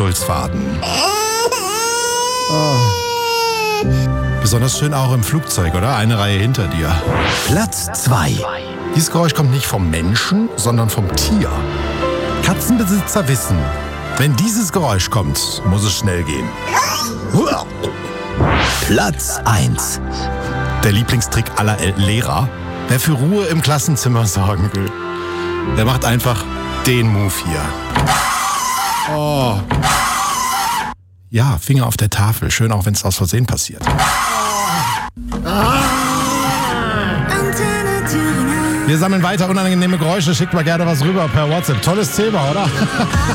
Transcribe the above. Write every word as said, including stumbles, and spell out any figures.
Geduldsfaden. Oh. Besonders schön auch im Flugzeug, oder? Eine Reihe hinter dir. Platz zwei. Dieses Geräusch kommt nicht vom Menschen, sondern vom Tier. Katzenbesitzer wissen, wenn dieses Geräusch kommt, muss es schnell gehen. Platz eins. Der Lieblingstrick aller Lehrer, wer für Ruhe im Klassenzimmer sorgen will, der macht einfach den Move hier. Oh. Ja, Finger auf der Tafel, schön auch wenn es aus Versehen passiert. Wir sammeln weiter unangenehme Geräusche, schickt mal gerne was rüber per WhatsApp. Tolles Thema, oder?